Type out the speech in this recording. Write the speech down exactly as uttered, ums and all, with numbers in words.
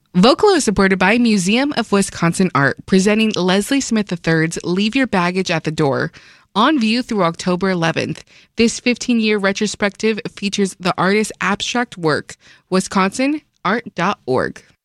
Vocalo is supported by Museum of Wisconsin Art, presenting Leslie Smith the third's Leave Your Baggage at the Door, on view through October eleventh. This fifteen-year retrospective features the artist's abstract work. wisconsin art dot org.